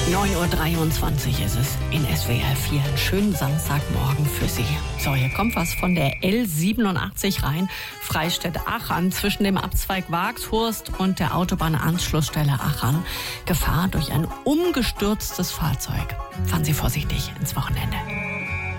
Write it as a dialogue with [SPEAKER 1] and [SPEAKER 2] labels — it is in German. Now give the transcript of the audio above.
[SPEAKER 1] 9:23 Uhr ist es in SWR 4. Einen schönen Samstagmorgen für Sie. So, hier kommt was von der L87 rein. Freistädt-Achern zwischen dem Abzweig Waaghorst und der Autobahnanschlussstelle Achern. Gefahr durch ein umgestürztes Fahrzeug. Fahren Sie vorsichtig ins Wochenende.